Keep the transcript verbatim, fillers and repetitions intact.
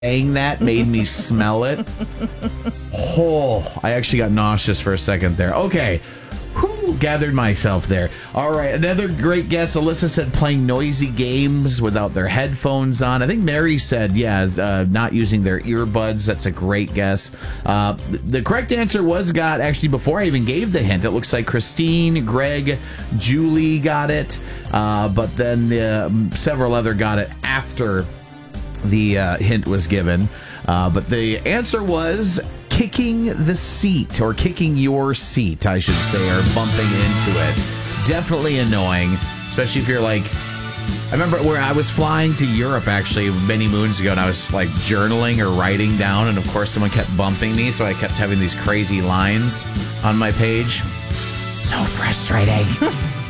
saying that made me smell it. Oh, I actually got nauseous for a second there. Okay. Whew, gathered myself there. All right, another great guess. Alyssa said playing noisy games without their headphones on. I think Mary said, yeah, uh, not using their earbuds. That's a great guess. Uh, the correct answer was got actually before I even gave the hint. It looks like Christine, Greg, Julie got it, uh, but then the, um, several other got it after the uh, hint was given. Uh, but the answer was kicking the seat, or kicking your seat, I should say, or bumping into it. Definitely annoying, especially if you're like, I remember where I was flying to Europe actually many moons ago, and I was like journaling or writing down, and of course someone kept bumping me, so I kept having these crazy lines on my page. So frustrating.